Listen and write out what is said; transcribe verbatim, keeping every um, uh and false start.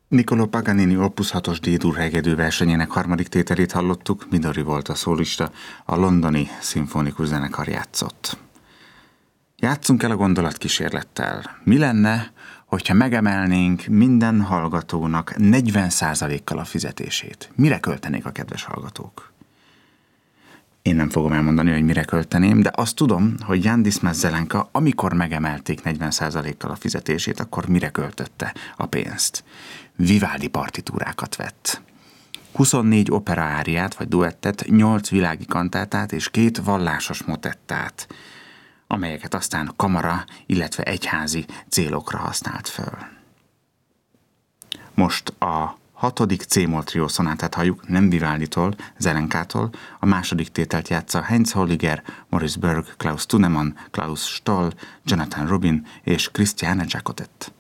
Niccolò Paganini Opus hatos D-dur hegedű versenyének harmadik tételét hallottuk, Midori volt a szólista, a londoni szimfonikus zenekar játszott. Játsszunk el a gondolatkísérlettel. Mi lenne, hogyha megemelnénk minden hallgatónak negyven százalékkal a fizetését? Mire költenék a kedves hallgatók? Én nem fogom elmondani, hogy mire költeném, de azt tudom, hogy Jan Dismas Zelenka, amikor megemelték negyven százalékkal a fizetését, akkor mire költötte a pénzt? Vivaldi partitúrákat vett. huszonnégy opera áriát vagy duettet, nyolc világi kantátát és két vallásos motettát, amelyeket aztán kamara, illetve egyházi célokra használt föl. Most a hatodik C-moll trió szonátát halljuk, nem Vivalditól, Zelenkától, a második tételt játsza Heinz Holliger, Maurice Berg, Klaus Thunemann, Klaus Stoll, Jonathan Rubin és Christiane Jacottet.